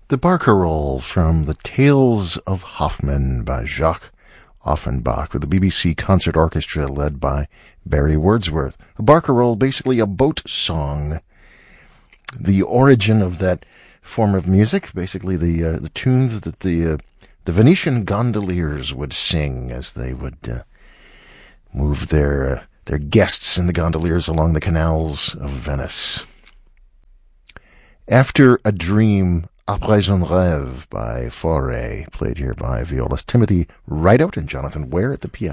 The Barcarolle from The Tales of Hoffmann by Jacques Offenbach with the BBC Concert Orchestra led by Barry Wordsworth. A barcarolle, basically a boat song. The origin of that form of music, basically the tunes that the Venetian gondoliers would sing as they would move their guests in the gondoliers along the canals of Venice. After a Dream, Après un rêve by Fauré, played here by violist Timothy Rideout and Jonathan Ware at the piano.